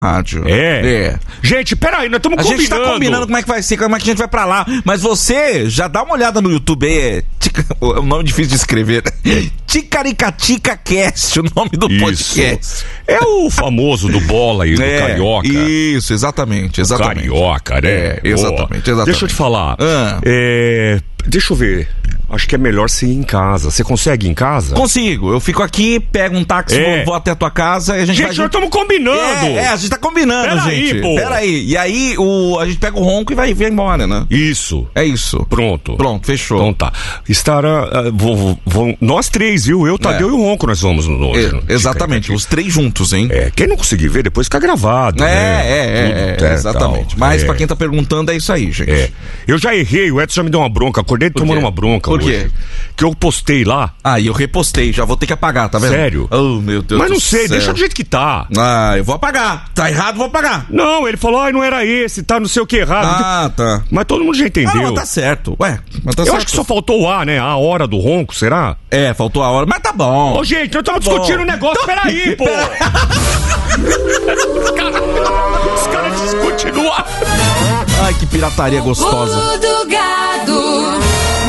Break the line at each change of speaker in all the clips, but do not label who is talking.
rádio.
Gente, peraí, nós estamos combinando.
A gente tá combinando como é que vai ser, como é que a gente vai pra lá. Mas você já dá uma olhada no YouTube aí. É um nome difícil de escrever. Ticaricatica Cast, o nome do podcast.
É o famoso do Bola e do Carioca.
Isso, exatamente.
Carioca, né?
Exatamente.
Deixa eu te falar. Deixa eu ver. Acho que é melhor você ir em casa. Você consegue ir em casa?
Consigo. Eu fico aqui, pego um táxi, vou até a tua casa e a gente vai...
Gente, nós estamos combinando.
A gente tá combinando, gente. Peraí. E aí, a gente pega o ronco e vai embora, né?
Isso.
É isso.
Pronto,
fechou.
Então tá. Nós três, viu? Eu, Tadeu e o Ronco, nós vamos hoje.
Exatamente. Os três juntos, hein?
Quem não conseguir ver, depois fica gravado.
Exatamente.
Tal.
Mas pra quem tá perguntando, é isso aí, gente.
Eu já errei, o Edson já me deu uma bronca. Acordei tomando uma bronca.
Por quê?
Que eu postei lá.
E eu repostei, já vou ter que apagar, tá vendo?
Sério?
Oh, meu Deus.
Mas não sei, deixa do jeito que tá.
Eu vou apagar. Tá errado, vou apagar.
Não, ele falou, não era esse, tá não sei o que errado.
Tá.
Mas todo mundo já entendeu.
Mas tá certo.
Eu acho que só faltou o A, né? A hora do ronco, será?
Faltou a hora, mas tá bom.
Ô, gente, nós estamos discutindo um negócio, peraí, pô. Os caras continuam.
Ai, que pirataria gostosa.
Pulo do Gado.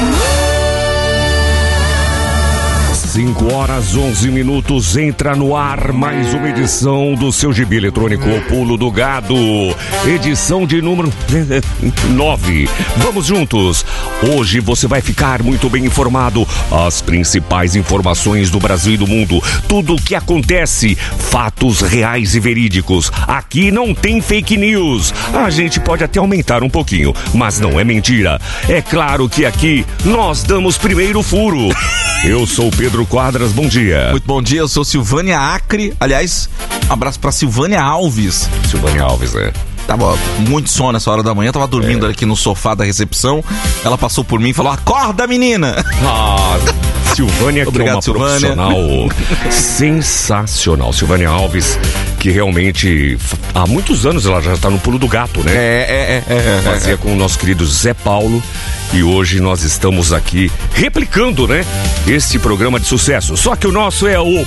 5h11, entra no ar mais uma edição do seu gibi eletrônico O Pulo do Gado, edição de número 9. Vamos juntos. Hoje você vai ficar muito bem informado. As principais informações do Brasil e do mundo. Tudo o que acontece, fatos reais e verídicos. Aqui não tem fake news. A gente pode até aumentar um pouquinho, mas não é mentira. É claro que aqui nós damos primeiro furo. Eu sou o Pedro Quadras, bom dia.
Muito bom dia, eu sou Silvânia Acre. Aliás, um abraço pra Silvânia Alves.
Silvânia Alves,
Tava muito sono nessa hora da manhã, tava dormindo aqui no sofá da recepção. Ela passou por mim e falou: acorda, menina!
Silvânia,
obrigado,
que é uma profissional sensacional. Silvânia Alves, que realmente há muitos anos ela já está no Pulo do Gato, né? Fazia com o nosso querido Zé Paulo. E hoje nós estamos aqui replicando, né? Este programa de sucesso. Só que o nosso é o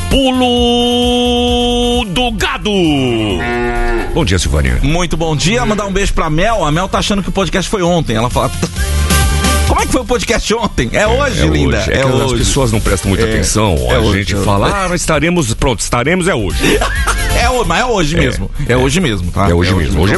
Pulo do Gado. Bom dia, Silvânia.
Muito bom dia. Mandar um beijo pra Mel. A Mel tá achando que o podcast foi ontem. Ela fala... Como é que foi o podcast ontem? Hoje, linda.
Hoje. As pessoas não prestam muita atenção. A gente fala, nós estaremos é hoje.
Mas é hoje mesmo. É hoje mesmo, tá?
É hoje mesmo. Hoje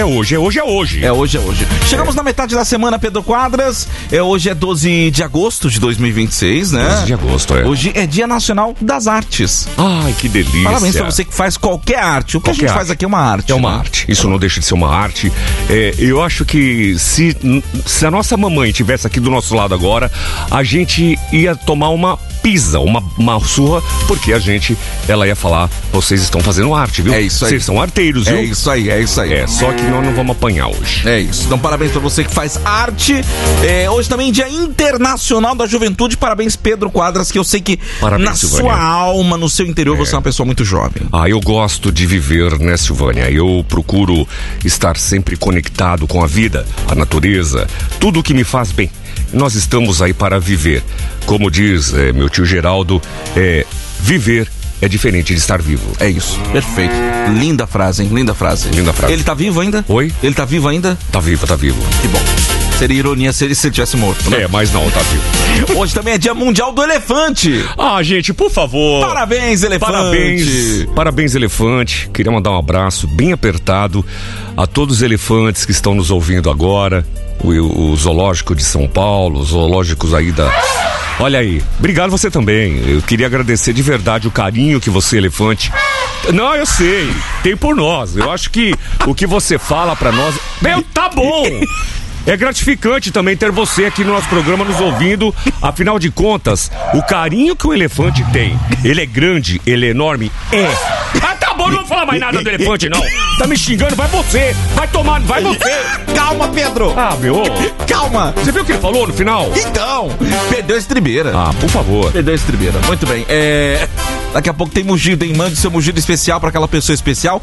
é hoje.
Chegamos na metade da semana, Pedro Quadras. Hoje é 12 de agosto de 2026, né?
12 de agosto,
Hoje é Dia Nacional das Artes.
Ai, que delícia.
Parabéns pra você que faz qualquer arte. O que a gente faz aqui é uma arte.
É uma arte. Isso não deixa de ser uma arte. Eu acho que se a nossa mamãe tivesse aqui do nosso lado agora, a gente ia tomar uma pisa, uma surra, porque ela ia falar, vocês estão fazendo arte, viu?
É isso aí.
Vocês são arteiros, viu?
É isso aí.
Só que nós não vamos apanhar hoje.
É isso. Então parabéns pra você que faz arte. Hoje também Dia Internacional da Juventude. Parabéns, Pedro Quadras, que eu sei que na sua alma, no seu interior, você é uma pessoa muito jovem.
Eu gosto de viver, né, Silvânia? Eu procuro estar sempre conectado com a vida, a natureza, tudo que me faz bem. Nós estamos aí para viver. Como diz meu tio Geraldo, viver é diferente de estar vivo.
É isso, perfeito. Linda frase, hein? Linda frase. Ele tá vivo ainda?
Oi?
Ele tá vivo ainda?
Tá vivo.
Que bom. Seria ironia se ele tivesse morto, né?
Mas não, tá vivo.
Hoje também é Dia Mundial do Elefante.
Gente, por favor.
Parabéns, elefante.
Parabéns, elefante. Queria mandar um abraço bem apertado a todos os elefantes que estão nos ouvindo agora. O zoológico de São Paulo, os zoológicos aí da... Olha aí, obrigado você também. Eu queria agradecer de verdade o carinho que você, elefante... Não, eu sei, tem por nós. Eu acho que o que você fala pra nós... Tá bom! É gratificante também ter você aqui no nosso programa nos ouvindo. Afinal de contas, o carinho que o elefante tem, ele é grande, ele é enorme, tá bom, não vou falar mais nada do elefante, não. Tá me xingando, vai você. Vai tomar, vai você.
Calma, Pedro.
Meu.
Calma.
Você viu o que ele falou no final?
Então, perdeu a estribeira.
Por favor.
Perdeu a estribeira. Muito bem. Daqui a pouco tem mugido, hein? Mande seu mugido especial pra aquela pessoa especial.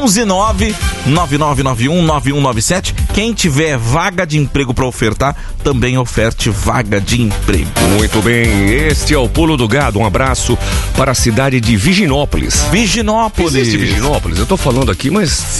119-9991-9197. Quem tiver vaga de emprego pra ofertar, também oferte vaga de emprego.
Muito bem. Este é o Pulo do Gado. Um abraço para a cidade de Viginópolis.
Viginópolis.
Divinópolis. Eu tô falando aqui, mas